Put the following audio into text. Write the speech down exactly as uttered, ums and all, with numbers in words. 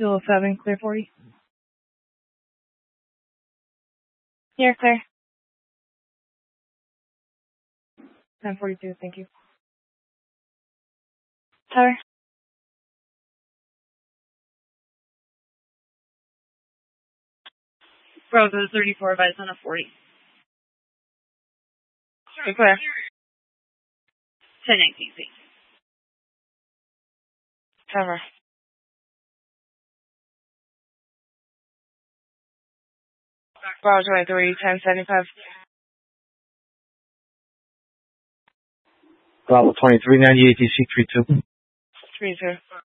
Zero seven, clear forty. Here, clear. ten forty-two, thank you. Tower. Bravo thirty-four, Bison of forty. Sorry, clear. ten nineteen, thanks. Tower. Bravo twenty-three, ten seventy-five. Bravo twenty-three, ninety-eight, D C three two. three two.